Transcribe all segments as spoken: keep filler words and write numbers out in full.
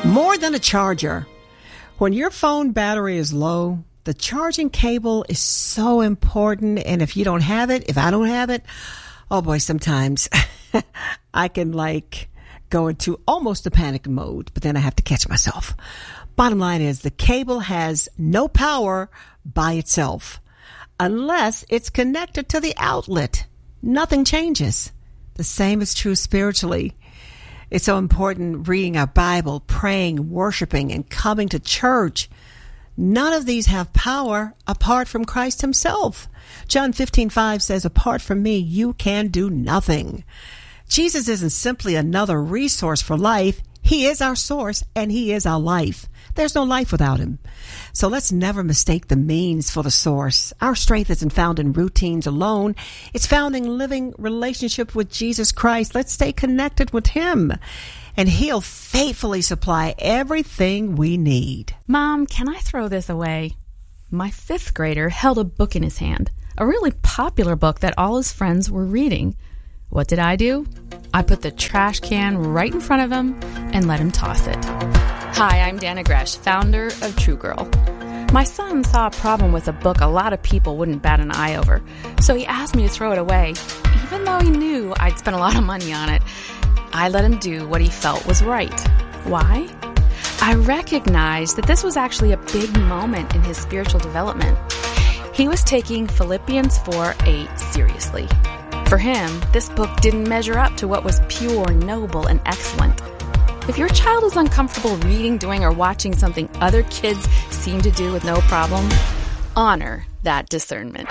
More than a charger. When your phone battery is low, the charging cable is so important. And if you don't have it, if I don't have it, oh boy, sometimes I can like go into almost a panic mode, but then I have to catch myself. Bottom line is the cable has no power by itself unless it's connected to the outlet. Nothing changes. The same is true spiritually. It's so important reading our Bible, praying, worshiping, and coming to church. None of these have power apart from Christ himself. John fifteen five says, apart from me, you can do nothing. Jesus isn't simply another resource for life. He is our source and he is our life. There's no life without him. So let's never mistake the means for the source. Our strength isn't found in routines alone. It's found in living relationship with Jesus Christ. Let's stay connected with him, and he'll faithfully supply everything we need. Mom, can I throw this away? My fifth grader held a book in his hand, a really popular book that all his friends were reading. What did I do? I put the trash can right in front of him and let him toss it. Hi, I'm Dana Gresh, founder of True Girl. My son saw a problem with a book a lot of people wouldn't bat an eye over, so he asked me to throw it away, even though he knew I'd spent a lot of money on it. I let him do what he felt was right. Why? I recognized that this was actually a big moment in his spiritual development. He was taking Philippians four eight seriously. For him, this book didn't measure up to what was pure, noble, and excellent. If your child is uncomfortable reading, doing, or watching something other kids seem to do with no problem, honor that discernment.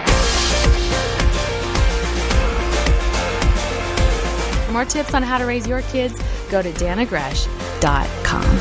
For more tips on how to raise your kids, go to dana gresh dot com.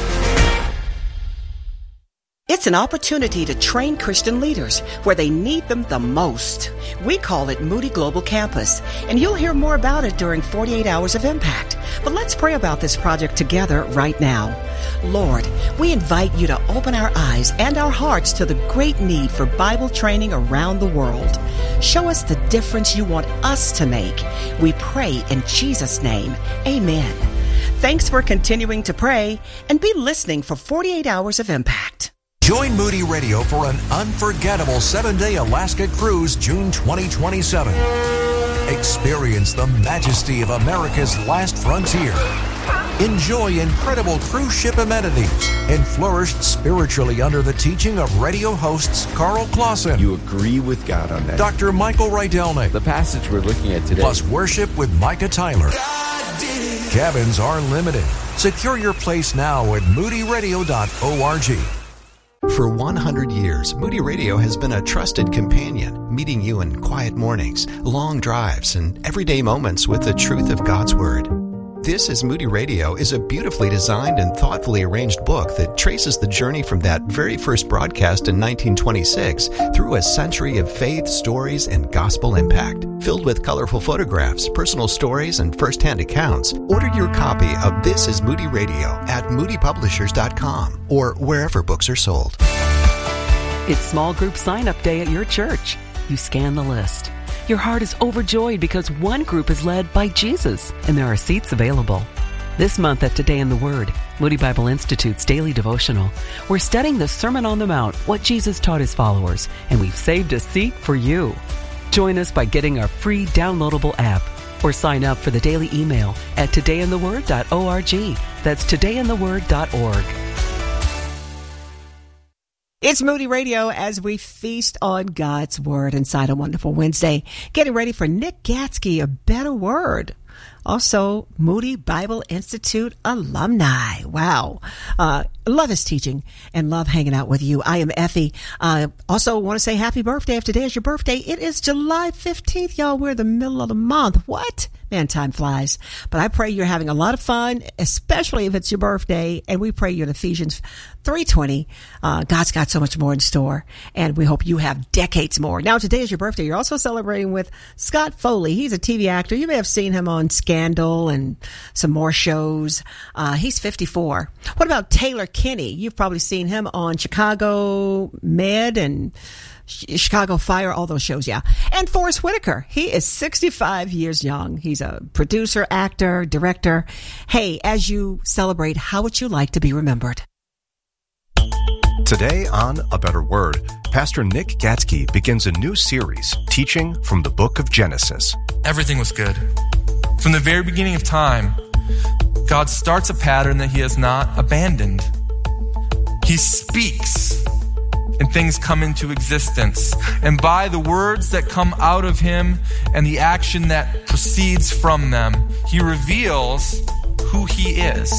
It's an opportunity to train Christian leaders where they need them the most. We call it Moody Global Campus, and you'll hear more about it during forty-eight Hours of Impact. But let's pray about this project together right now. Lord, we invite you to open our eyes and our hearts to the great need for Bible training around the world. Show us the difference you want us to make. We pray in Jesus' name. Amen. Thanks for continuing to pray, and be listening for forty-eight Hours of Impact. Join Moody Radio for an unforgettable seven-day Alaska cruise June twenty twenty-seven. Experience the majesty of America's last frontier. Enjoy incredible cruise ship amenities and flourish spiritually under the teaching of radio hosts Carl Clausen. You agree with God on that. Doctor Michael Rydelnik. The passage we're looking at today. Plus worship with Micah Tyler. Cabins are limited. Secure your place now at moody radio dot org. For one hundred years, Moody Radio has been a trusted companion, meeting you in quiet mornings, long drives, and everyday moments with the truth of God's Word. This is Moody Radio is a beautifully designed and thoughtfully arranged book that traces the journey from that very first broadcast in nineteen twenty-six through a century of faith, stories, and gospel impact. Filled with colorful photographs, personal stories, and first-hand accounts, order your copy of This is Moody Radio at moody publishers dot com or wherever books are sold. It's small group sign-up day at your church. You scan the list. Your heart is overjoyed because one group is led by Jesus, and there are seats available. This month at Today in the Word, Moody Bible Institute's daily devotional, we're studying the Sermon on the Mount, what Jesus taught his followers, and we've saved a seat for you. Join us by getting our free downloadable app or sign up for the daily email at today in the word dot org. That's today in the word dot org. It's Moody Radio as we feast on God's Word inside a Wonderful Wednesday. Getting ready for Nick Gatsky, A Better Word. Also, Moody Bible Institute alumni. Wow. Uh, love his teaching and love hanging out with you. I am Effie. Uh, also want to say happy birthday. If today is your birthday, it is July fifteenth. Y'all, we're in the middle of the month. What? Man, time flies. But I pray you're having a lot of fun, especially if it's your birthday. And we pray you're in Ephesians three twenty. Uh, God's got so much more in store, and we hope you have decades more. Now, today is your birthday. You're also celebrating with Scott Foley. He's a T V actor. You may have seen him on on Scandal and some more shows. Uh, he's fifty-four. What about Taylor Kinney? You've probably seen him on Chicago Med and Chicago Fire, all those shows, yeah. And Forrest Whitaker, he is sixty-five years young. He's a producer, actor, director. Hey, as you celebrate, how would you like to be remembered? Today on A Better Word, Pastor Nick Gatzke begins a new series teaching from the book of Genesis. Everything was good. From the very beginning of time, God starts a pattern that he has not abandoned. He speaks, and things come into existence. And by the words that come out of him and the action that proceeds from them, he reveals who he is.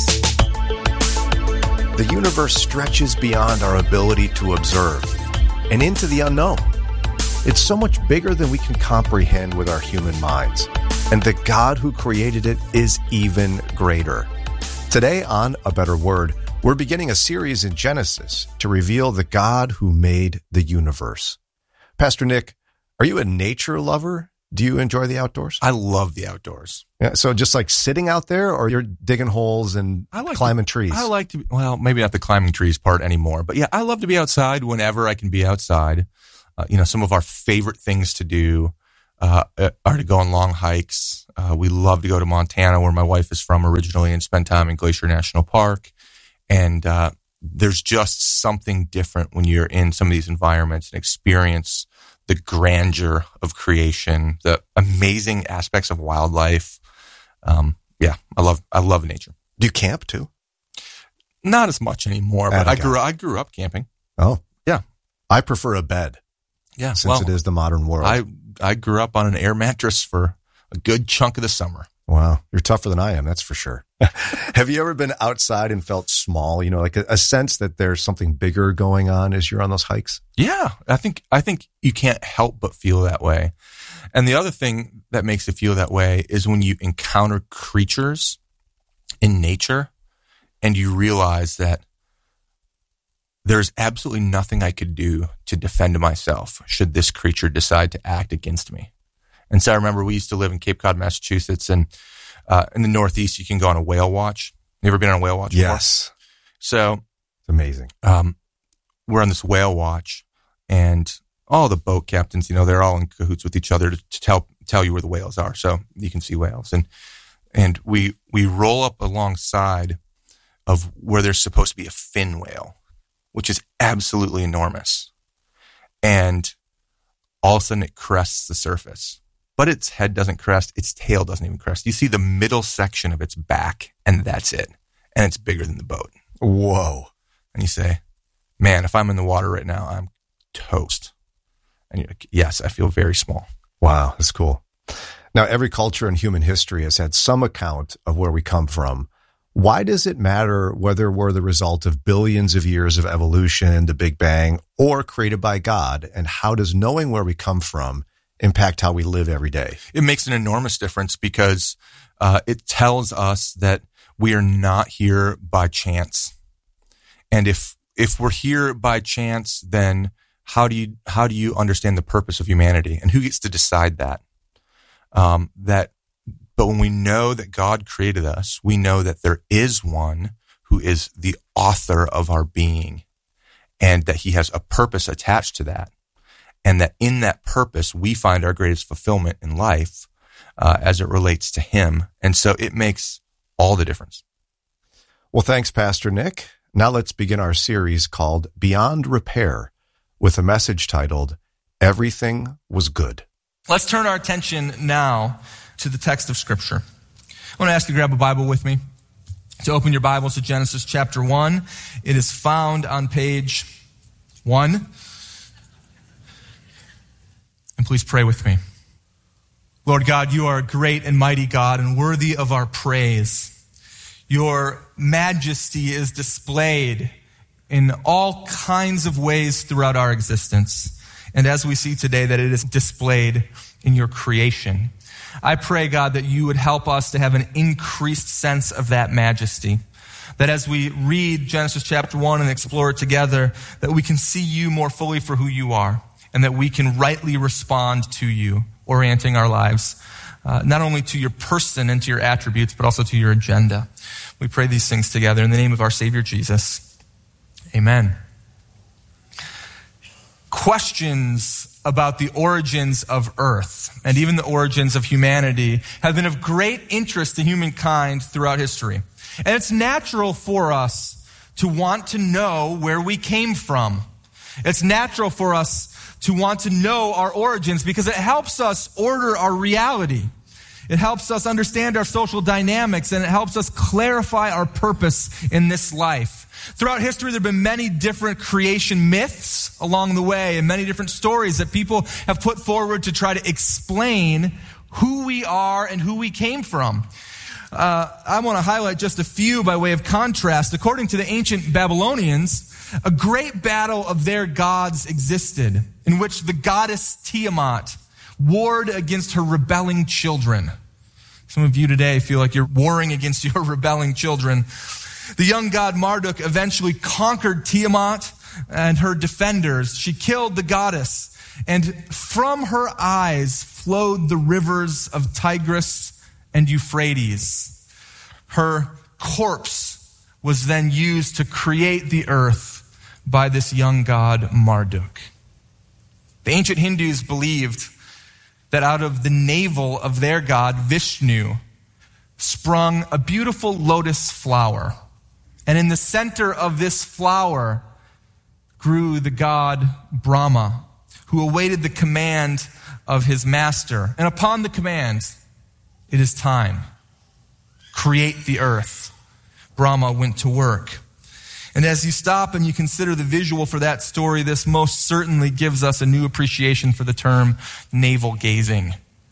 The universe stretches beyond our ability to observe and into the unknown. It's so much bigger than we can comprehend with our human minds. And the God who created it is even greater. Today on A Better Word, we're beginning a series in Genesis to reveal the God who made the universe. Pastor Nick, are you a nature lover? Do you enjoy the outdoors? I love the outdoors. Yeah, so just like sitting out there, or you're digging holes and I like climbing to, trees? I like to, well, maybe not the climbing trees part anymore, but yeah, I love to be outside whenever I can be outside. Uh, you know, some of our favorite things to do uh, are to go on long hikes. Uh, we love to go to Montana, where my wife is from originally, and spend time in Glacier National Park. And uh, there's just something different when you're in some of these environments and experience the grandeur of creation, the amazing aspects of wildlife. Um, yeah, I love I love nature. Do you camp too? Not as much anymore, but I grew I grew up camping. Oh, yeah. I prefer a bed. Yeah, since well, it is the modern world. I I grew up on an air mattress for a good chunk of the summer. Wow, you're tougher than I am, that's for sure. Have you ever been outside and felt small? You know, like a, a sense that there's something bigger going on as you're on those hikes? Yeah, I think I think you can't help but feel that way. And the other thing that makes it feel that way is when you encounter creatures in nature and you realize that there's absolutely nothing I could do to defend myself should this creature decide to act against me. And so I remember we used to live in Cape Cod, Massachusetts, and uh, in the Northeast, you can go on a whale watch. You ever been on a whale watch before? Yes. So it's amazing. Um, we're on this whale watch, and all the boat captains, you know, they're all in cahoots with each other to, to tell tell you where the whales are, so you can see whales. And and we we roll up alongside of where there's supposed to be a fin whale, which is absolutely enormous. And all of a sudden, it crests the surface. But its head doesn't crest. Its tail doesn't even crest. You see the middle section of its back, and that's it. And it's bigger than the boat. Whoa. And you say, man, if I'm in the water right now, I'm toast. And you're like, yes, I feel very small. Wow, that's cool. Now, every culture in human history has had some account of where we come from. Why does it matter whether we're the result of billions of years of evolution, the Big Bang, or created by God? And how does knowing where we come from impact how we live every day? It makes an enormous difference because uh, it tells us that we are not here by chance. And if if we're here by chance, then how do you how do you understand the purpose of humanity? And who gets to decide that? Um, that But when we know that God created us, we know that there is one who is the author of our being, and that he has a purpose attached to that. And that in that purpose, we find our greatest fulfillment in life uh, as it relates to him. And so it makes all the difference. Well, thanks, Pastor Nick. Now let's begin our series called Beyond Repair with a message titled, Everything Was Good. Let's turn our attention now to the text of Scripture. I want to ask you to grab a Bible with me, to open your Bibles to Genesis chapter one. It is found on page one. And please pray with me. Lord God, you are a great and mighty God and worthy of our praise. Your majesty is displayed in all kinds of ways throughout our existence. And as we see today, that it is displayed in your creation. I pray, God, that you would help us to have an increased sense of that majesty. That as we read Genesis chapter one and explore it together, that we can see you more fully for who you are, and that we can rightly respond to you, orienting our lives uh, not only to your person and to your attributes, but also to your agenda. We pray these things together in the name of our Savior Jesus. Amen. Questions about the origins of Earth and even the origins of humanity have been of great interest to humankind throughout history. And it's natural for us to want to know where we came from. It's natural for us to want to know our origins because it helps us order our reality. It helps us understand our social dynamics, and it helps us clarify our purpose in this life. Throughout history, there have been many different creation myths along the way and many different stories that people have put forward to try to explain who we are and who we came from. Uh, I want to highlight just a few by way of contrast. According to the ancient Babylonians, a great battle of their gods existed in which the goddess Tiamat warred against her rebelling children. Some of you today feel like you're warring against your rebelling children. The young god Marduk eventually conquered Tiamat and her defenders. She killed the goddess, and from her eyes flowed the rivers of Tigris and Euphrates. Her corpse was then used to create the earth by this young god Marduk. The ancient Hindus believed that out of the navel of their god Vishnu sprung a beautiful lotus flower. And in the center of this flower grew the god Brahma, who awaited the command of his master. And upon the command, it is time. Create the earth. Brahma went to work. And as you stop and you consider the visual for that story, this most certainly gives us a new appreciation for the term navel gazing.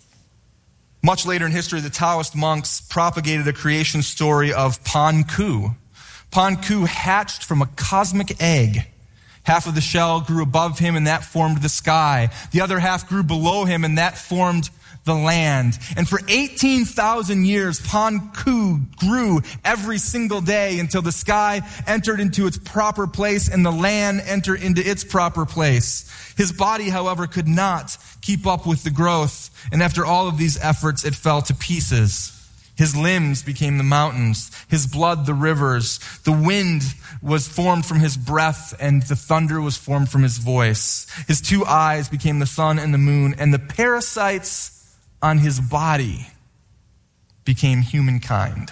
Much later in history, the Taoist monks propagated a creation story of Pan-ku. Pan-ku hatched from a cosmic egg. Half of the shell grew above him, and that formed the sky. The other half grew below him, and that formed the land. And for eighteen thousand years, Pan-ku grew every single day until the sky entered into its proper place and the land entered into its proper place. His body, however, could not keep up with the growth, and after all of these efforts, it fell to pieces. His limbs became the mountains, his blood the rivers, the wind was formed from his breath, and the thunder was formed from his voice. His two eyes became the sun and the moon, and the parasites on his body became humankind.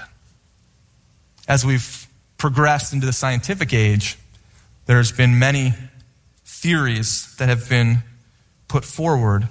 As we've progressed into the scientific age, there's been many theories that have been put forward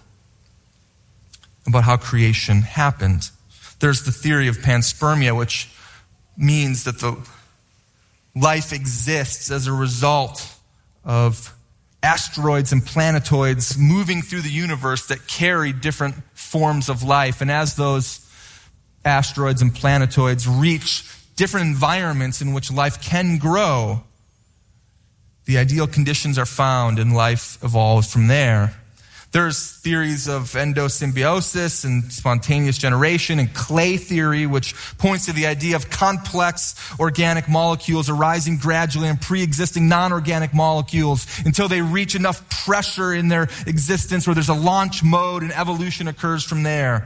about how creation happened. There's the theory of panspermia, which means that the life exists as a result of asteroids and planetoids moving through the universe that carry different forms of life. And as those asteroids and planetoids reach different environments in which life can grow, the ideal conditions are found and life evolves from there. There's theories of endosymbiosis and spontaneous generation and clay theory, which points to the idea of complex organic molecules arising gradually in pre-existing non-organic molecules until they reach enough pressure in their existence where there's a launch mode and evolution occurs from there.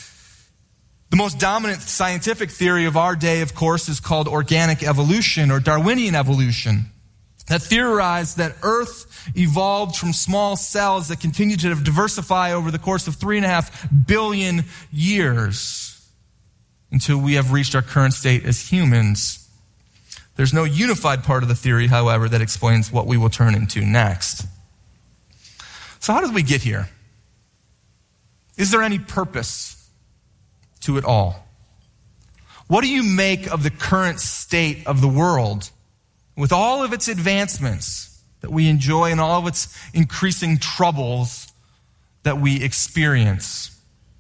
The most dominant scientific theory of our day, of course, is called organic evolution or Darwinian evolution, that theorized that Earth evolved from small cells that continue to diversify over the course of three and a half billion years until we have reached our current state as humans. There's no unified part of the theory, however, that explains what we will turn into next. So how did we get here? Is there any purpose to it all? What do you make of the current state of the world with all of its advancements that we enjoy and all of its increasing troubles that we experience?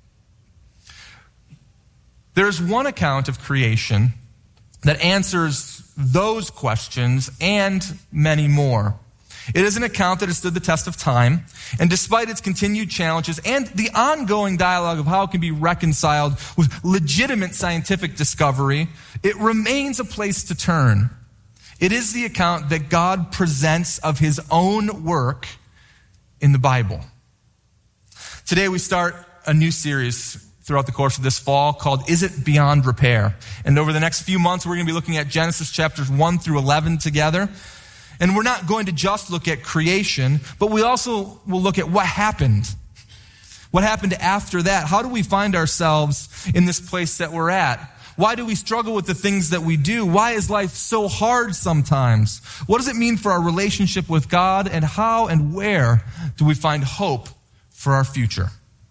There's one account of creation that answers those questions and many more. It is an account that has stood the test of time, and despite its continued challenges and the ongoing dialogue of how it can be reconciled with legitimate scientific discovery, it remains a place to turn. It is the account that God presents of his own work in the Bible. Today we start a new series throughout the course of this fall called Is It Beyond Repair? And over the next few months, we're going to be looking at Genesis chapters one through eleven together. And we're not going to just look at creation, but we also will look at what happened. What happened after that? How do we find ourselves in this place that we're at? Why do we struggle with the things that we do? Why is life so hard sometimes? What does it mean for our relationship with God? And how and where do we find hope for our future?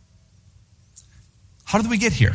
How did we get here?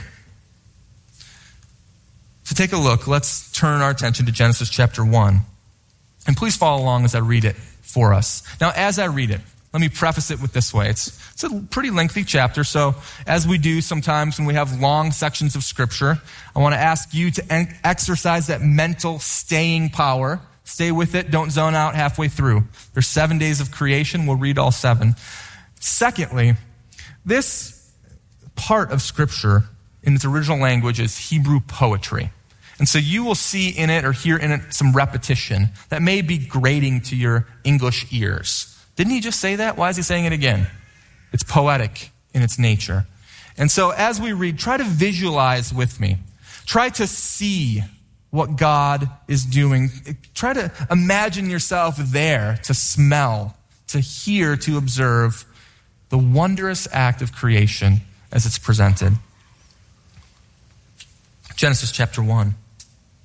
To take a look, let's turn our attention to Genesis chapter one. And please follow along as I read it for us. Now, as I read it, let me preface it with this way. It's, it's a pretty lengthy chapter, so as we do sometimes when we have long sections of Scripture, I want to ask you to en- exercise that mental staying power. Stay with it. Don't zone out halfway through. There's seven days of creation. We'll read all seven. Secondly, this part of Scripture in its original language is Hebrew poetry. And so you will see in it or hear in it some repetition that may be grating to your English ears. Didn't he just say that? Why is he saying it again? It's poetic in its nature. And so as we read, try to visualize with me. Try to see what God is doing. Try to imagine yourself there, to smell, to hear, to observe the wondrous act of creation as it's presented. Genesis chapter one.